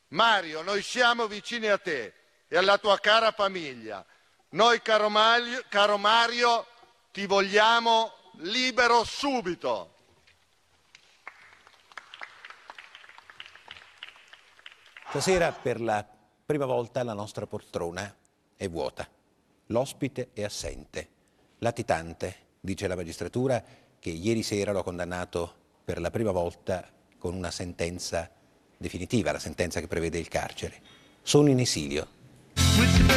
Mario, noi siamo vicini a te e alla tua cara famiglia. Noi, caro Mario, ti vogliamo libero subito. Stasera per la prima volta la nostra poltrona è vuota. L'ospite è assente. Latitante, dice la magistratura, che ieri sera lo ha condannato per la prima volta con una sentenza definitiva, la sentenza che prevede il carcere. Sono in esilio.